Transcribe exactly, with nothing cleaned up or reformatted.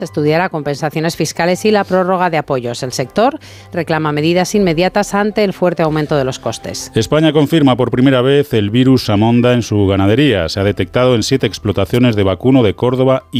estudiará compensaciones fiscales y la prórroga de apoyos. El sector reclama medidas inmediatas ante el fuerte aumento de los costes. España confirma por primera vez el virus Amonda en su ganadería. Se ha detectado en siete explotaciones de vacuno de Córdoba y